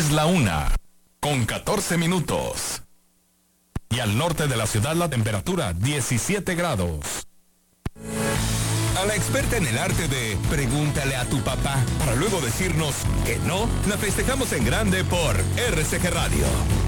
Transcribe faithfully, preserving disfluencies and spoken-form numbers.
Es la una, con catorce minutos. Y al norte de la ciudad la temperatura diecisiete grados. A la experta en el arte de pregúntale a tu papá, para luego decirnos que no, la festejamos en grande por R C G Radio.